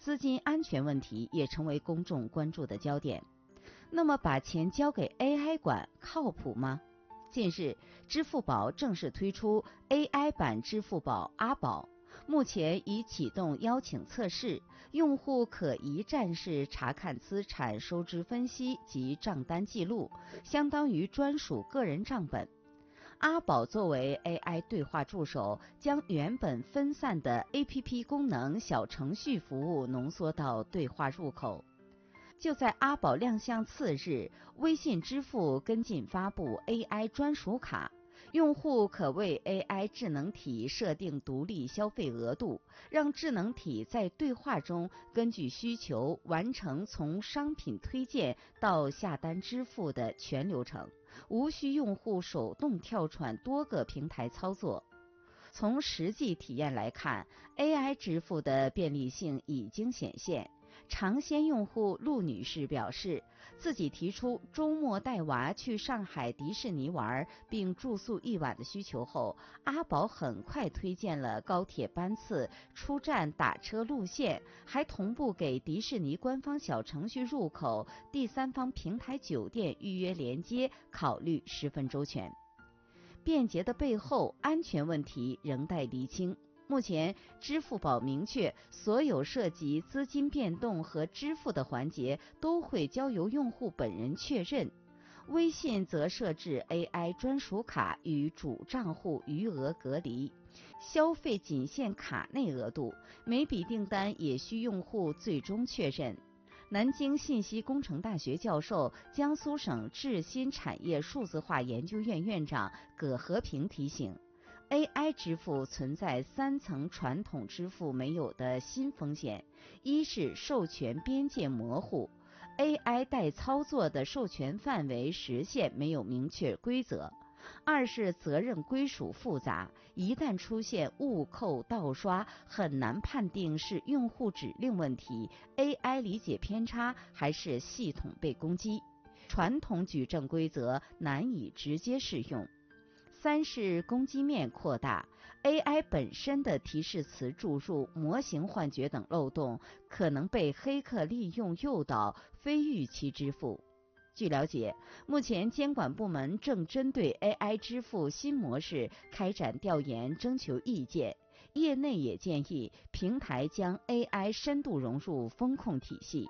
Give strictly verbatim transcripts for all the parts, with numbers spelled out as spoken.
资金安全问题也成为公众关注的焦点。那么把钱交给 A I 管靠谱吗？近日，支付宝正式推出 A I 版支付宝阿宝，目前已启动邀请测试，用户可一站式查看资产收支分析及账单记录，相当于专属个人账本。阿宝作为 A I 对话助手，将原本分散的 A P P 功能小程序服务浓缩到对话入口。就在阿宝亮相次日，微信支付跟进发布 A I 专属卡，用户可为 A I 智能体设定独立消费额度，让智能体在对话中根据需求完成从商品推荐到下单支付的全流程，无需用户手动跳转多个平台操作。从实际体验来看， A I 支付的便利性已经显现。尝鲜用户陆女士表示，自己提出周末带娃去上海迪士尼玩并住宿一晚的需求后，阿宝很快推荐了高铁班次、出站打车路线，还同步给迪士尼官方小程序入口、第三方平台酒店预约连接考虑十分周全。便捷的背后，安全问题仍待厘清。目前，支付宝明确，所有涉及资金变动和支付的环节都会交由用户本人确认。微信则设置 A I 专属卡与主账户余额隔离，消费仅限卡内额度，每笔订单也需用户最终确认。南京信息工程大学教授、江苏省智新产业数字化研究院院长葛和平提醒， A I 支付存在三层传统支付没有的新风险：一是授权边界模糊， A I 代操作的授权范围实现没有明确规则；二是责任归属复杂，一旦出现误扣盗刷，很难判定是用户指令问题、A I 理解偏差还是系统被攻击，传统举证规则难以直接适用。三是攻击面扩大， A I 本身的提示词注入、模型幻觉等漏洞，可能被黑客利用诱导非预期支付。据了解，目前监管部门正针对 A I 支付新模式开展调研征求意见，业内也建议平台将 A I 深度融入风控体系。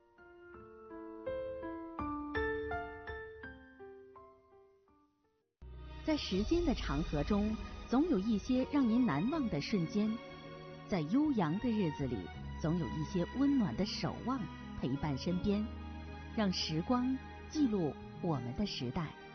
在时间的长河中，总有一些让您难忘的瞬间；在悠扬的日子里，总有一些温暖的守望陪伴身边。让时光记录我们的时代。